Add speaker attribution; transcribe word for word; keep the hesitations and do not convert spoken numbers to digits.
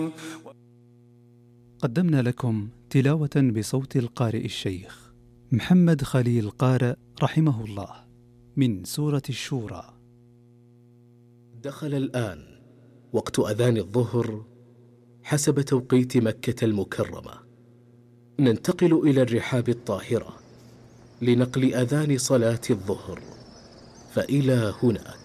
Speaker 1: قدمنا لكم تلاوة بصوت القارئ الشيخ محمد خليل قارئ رحمه الله من سورة الشورى.
Speaker 2: دخل الآن وقت أذان الظهر حسب توقيت مكة المكرمة. ننتقل إلى الرحاب الطاهرة لنقل أذان صلاة الظهر، فإلى هناك.